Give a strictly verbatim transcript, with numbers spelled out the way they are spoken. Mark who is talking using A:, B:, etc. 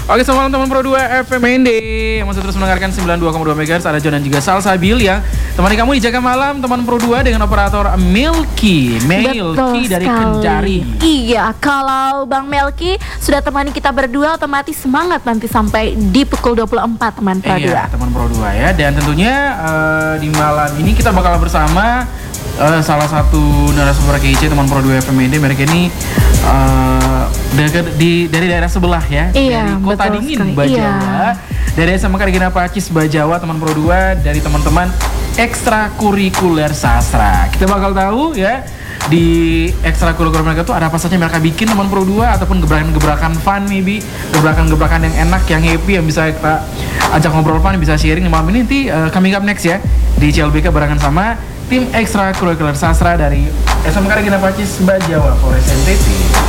A: Oke, selamat malam teman Pro dua F M N D yang masih terus mendengarkan sembilan puluh dua koma dua megahertz. Ada John dan juga Salsabil yang temani kamu di Jaga Malam teman Pro dua dengan operator Melky Melky dari Kendari.
B: Iya, kalau Bang Melky sudah temani kita berdua, otomatis semangat nanti sampai di pukul dua puluh empat teman Pro dua.
A: Iya, teman Pro dua ya. Dan tentunya uh, di malam ini kita bakal bersama uh, salah satu narasumber kece teman Pro dua F M N D. Mereka ini uh, dari, di, dari daerah sebelah ya,
B: iya,
A: dari Kota Dingin,
B: sekali.
A: Bajawa, iya. Dari S M K Regina Pacis Bajawa, teman Pro dua, dari teman-teman ekstrakurikuler sastra. Kita bakal tahu ya di ekstrakurikuler mereka tuh ada apa saja mereka bikin teman Pro dua, ataupun gebrakan-gebrakan fun maybe, gebrakan-gebrakan yang enak, yang happy, yang bisa kita ajak ngobrol fun, bisa sharing di malam ini. Nanti uh, coming up next ya di C L B K barengan sama tim ekstrakurikuler sastra dari S M K Regina Pacis Bajawa Polres N T T.